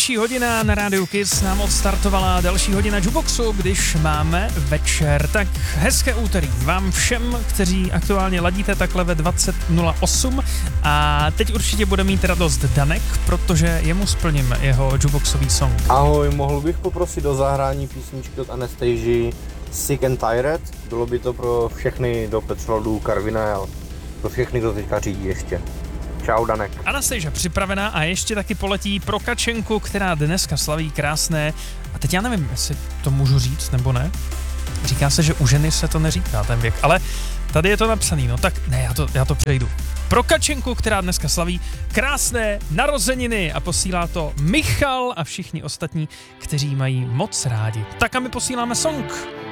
Další hodina na Rádiu Kiss nám odstartovala další hodina Jukeboxu, když máme večer. Tak hezké úterý vám všem, kteří aktuálně ladíte takhle ve 20:08 a teď určitě bude mít radost Danek, protože jemu splním jeho jukeboxový song. Ahoj, mohl bych poprosit o zahrání písničky od Anastasia Sick and Tired? Bylo by to pro všechny do Petroldu Carvinel, pro všechny, kdo teďka řídí ještě. Čau, Danek. Anastasia připravená a ještě taky poletí pro Kačenku, která dneska slaví krásné. A teď já nevím, jestli to můžu říct nebo ne. Říká se, že u ženy se to neříká, ten věk, ale tady je to napsaný, no tak ne, já to přejdu. Pro Kačenku, která dneska slaví krásné narozeniny a posílá to Michal a všichni ostatní, kteří mají moc rádi. Tak a my posíláme song.